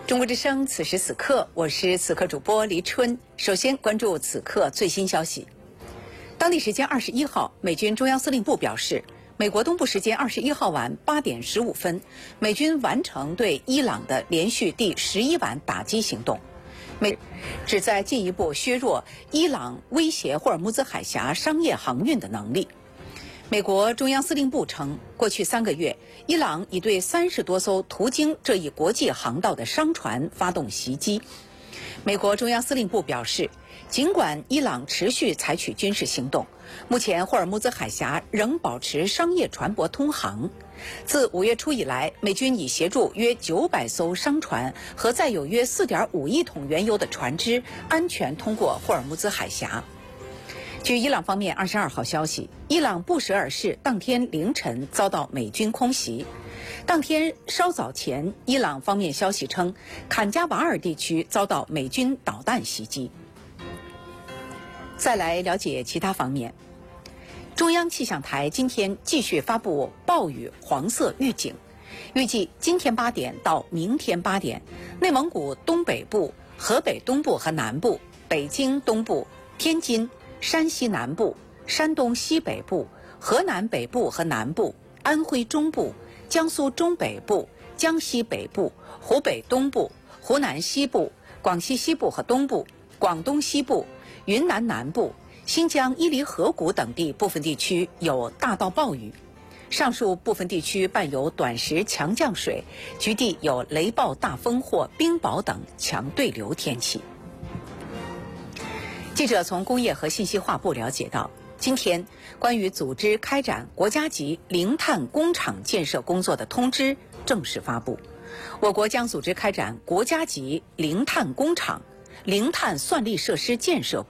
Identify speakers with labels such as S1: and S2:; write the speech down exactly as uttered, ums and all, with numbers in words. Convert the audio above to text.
S1: 中国之声，此时此刻，我是此刻主播黎春。首先关注此刻最新消息。当地时间二十一号，美军中央司令部表示，美国东部时间二十一号晚八点十五分，美军完成对伊朗的连续第十一晚打击行动，美旨在进一步削弱伊朗威胁霍尔木兹海峡商业航运的能力。美国中央司令部称，过去三个月，伊朗已对三十多艘途经这一国际航道的商船发动袭击。美国中央司令部表示，尽管伊朗持续采取军事行动，目前霍尔木兹海峡仍保持商业船舶通航。自五月初以来，美军已协助约九百艘商船和载有约四点五亿桶原油的船只安全通过霍尔木兹海峡。据伊朗方面二十二号消息，伊朗布什尔市当天凌晨遭到美军空袭。当天稍早前，伊朗方面消息称，坎加瓦尔地区遭到美军导弹袭击。再来了解其他方面，中央气象台今天继续发布暴雨黄色预警，预计今天八点到明天八点，内蒙古东北部、河北东部和南部、北京东部、天津、山西南部、山东西北部、河南北部和南部、安徽中部、江苏中北部、江西北部、湖北东部、湖南西部、广西西部和东部、广东西部、云南南部、新疆伊犁河谷等地部分地区有大到暴雨，上述部分地区伴有短时强降水，局地有雷暴大风或冰雹等强对流天气。记者从工业和信息化部了解到，今天关于组织开展国家级零碳工厂建设工作的通知正式发布。我国将组织开展国家级零碳工厂、零碳算力设施建设